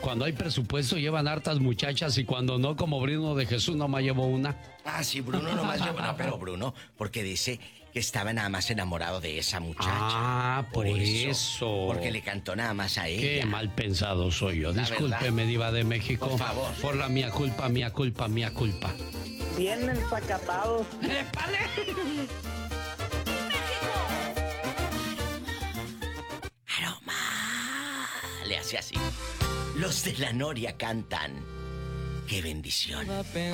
cuando hay presupuesto llevan hartas muchachas y cuando no, como Bruno de Jesús, nomás llevo una. Ah, sí, Bruno nomás llevó. No, pero Bruno, porque dice que estaba nada más enamorado de esa muchacha. Ah, por eso. Porque le cantó nada más a ella. Qué mal pensado soy yo. Discúlpeme, diva de México. Por favor. Por la mía culpa, mía culpa, mía culpa. Vienen sacatados. ¡Épale! Aroma. Le hace así. Los de la Noria cantan. ¡Qué bendición!